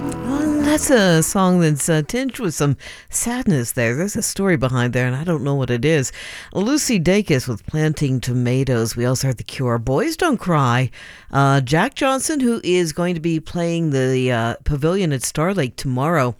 That's a song that's tinged with some sadness there. There's a story behind there, and I don't know what it is. Lucy Dacus with Planting Tomatoes. We also heard The Cure, Boys Don't Cry. Jack Johnson, who is going to be playing the pavilion at Starlake tomorrow.